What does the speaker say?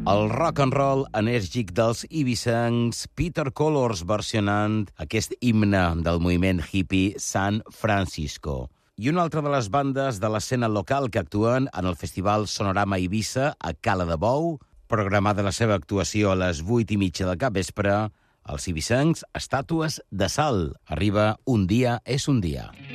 El rock and roll enèrgic dels ibicencs, Peter Colors versionant aquest himne del moviment hippie San Francisco. I una altra de les bandes de l'escena local que actuen en el Festival Sonorama Eivissa a Cala de Bou, programada la seva actuació a les 8:30 del capvespre, els ibicencs, Estàtues de Sal. Arriba Un dia és un dia.